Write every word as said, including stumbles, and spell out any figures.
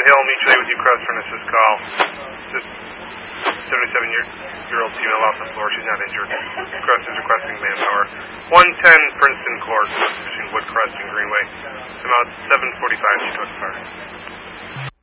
Hill, meet today with you, Crest Furnaces call. This seventy-seven-year-old female off the floor. She's not injured. Crest is requesting manpower. one ten Princeton Court between Woodcrest and Greenway. It's about seven forty-five. She took fire.